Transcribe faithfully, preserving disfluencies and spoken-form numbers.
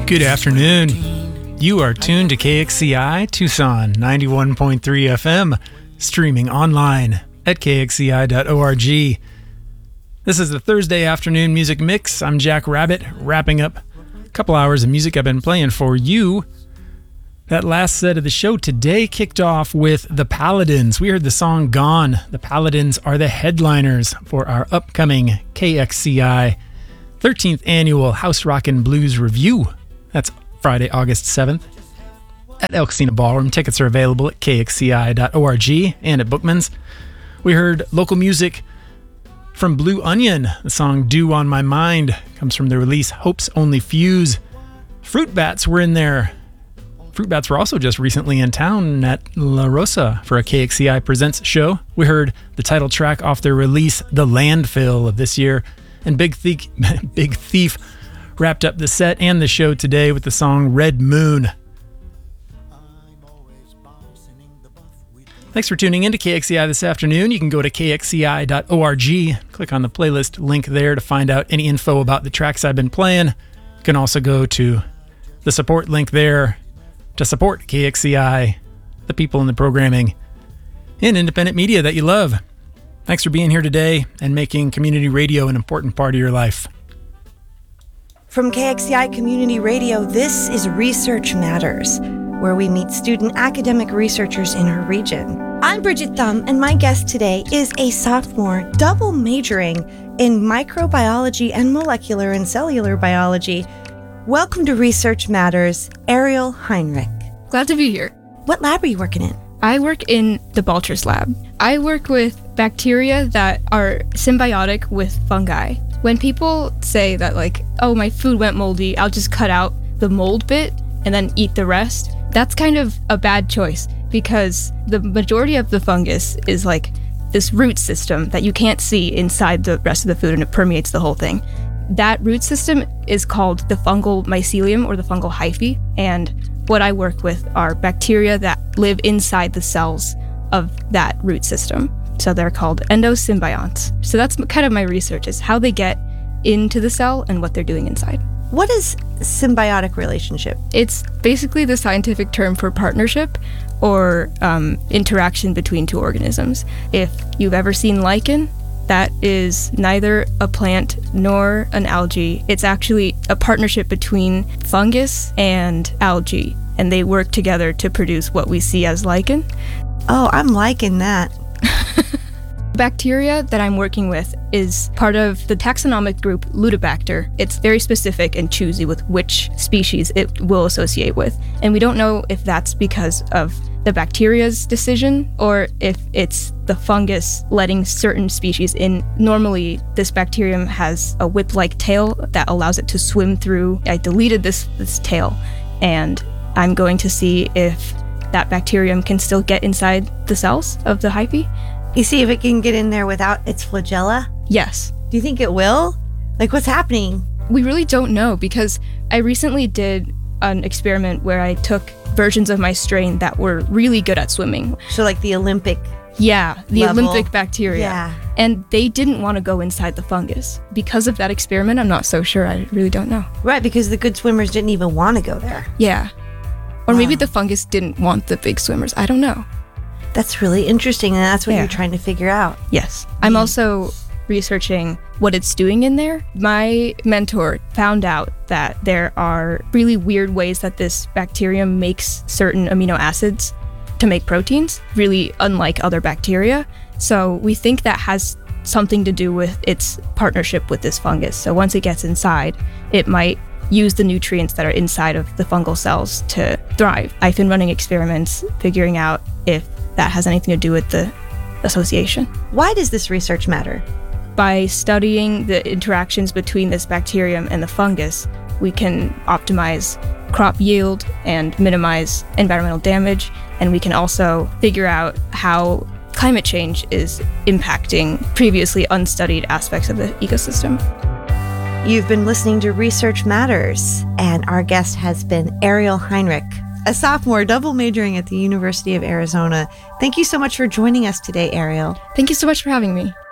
Good afternoon. You are tuned to K X C I Tucson ninety-one point three F M, streaming online at k x c i dot org. This is the Thursday afternoon music mix. I'm Jack Rabbit, wrapping up a couple hours of music I've been playing for you. That last set of the show today kicked off with The Paladins. We heard the song Gone. The Paladins are the headliners for our upcoming K X C I thirteenth Annual House Rockin' Blues Review. That's Friday, August seventh at El Casino Ballroom. Tickets are available at k x c i dot org and at Bookman's. We heard local music from Blue Onion. The song Dew on My Mind comes from the release Hope's Only Fuse. Fruit Bats were in there. Fruit Bats were also just recently in town at La Rosa for a K X C I Presents show. We heard the title track off their release, The Landfill, of this year. And Big Thief, Big Thief wrapped up the set and the show today with the song Red Moon. Thanks for tuning in to K X C I this afternoon. You can go to k x c i dot org, click on the playlist link there to find out any info about the tracks I've been playing. You can also go to the support link there to support K X C I, the people in the programming, and independent media that you love. Thanks for being here today and making community radio an important part of your life. From K X C I Community Radio, this is Research Matters, where we meet student academic researchers in our region. I'm Bridget Thum, and my guest today is a sophomore double majoring in microbiology and molecular and cellular biology. Welcome to Research Matters, Ariel Heinrich. Glad to be here. What lab are you working in? I work in the Balchers lab. I work with bacteria that are symbiotic with fungi. When people say that, like, oh, my food went moldy, I'll just cut out the mold bit and then eat the rest, that's kind of a bad choice because the majority of the fungus is like this root system that you can't see inside the rest of the food and it permeates the whole thing. That root system is called the fungal mycelium or the fungal hyphae, and what I work with are bacteria that live inside the cells of that root system. So they're called endosymbionts. So that's kind of my research, is how they get into the cell and what they're doing inside. What is symbiotic relationship? It's basically the scientific term for partnership or um, interaction between two organisms. If you've ever seen lichen, that is neither a plant nor an algae. It's actually a partnership between fungus and algae, and they work together to produce what we see as lichen. Oh, I'm liking that. Bacteria that I'm working with is part of the taxonomic group Ludibacter. It's very specific and choosy with which species it will associate with. And we don't know if that's because of the bacteria's decision or if it's the fungus letting certain species in. Normally, this bacterium has a whip-like tail that allows it to swim through. I deleted this, this tail, and I'm going to see if that bacterium can still get inside the cells of the hyphae. You see if it can get in there without its flagella? Yes. Do you think it will? Like, what's happening? We really don't know, because I recently did an experiment where I took versions of my strain that were really good at swimming. So like the Olympic Yeah, the level. Olympic bacteria. Yeah. And they didn't want to go inside the fungus. Because of that experiment, I'm not so sure. I really don't know. Right, because the good swimmers didn't even want to go there. Yeah. Or Wow. maybe the fungus didn't want the big swimmers. I don't know. That's really interesting, and that's what Yeah. you're trying to figure out. Yes. I'm also researching what it's doing in there. My mentor found out that there are really weird ways that this bacterium makes certain amino acids to make proteins, really unlike other bacteria. So we think that has something to do with its partnership with this fungus. So once it gets inside, it might use the nutrients that are inside of the fungal cells to thrive. I've been running experiments figuring out if that has anything to do with the association. Why does this research matter? By studying the interactions between this bacterium and the fungus, we can optimize crop yield and minimize environmental damage, and we can also figure out how climate change is impacting previously unstudied aspects of the ecosystem. You've been listening to Research Matters, and our guest has been Ariel Heinrich, a sophomore double majoring at the University of Arizona. Thank you so much for joining us today, Ariel. Thank you so much for having me.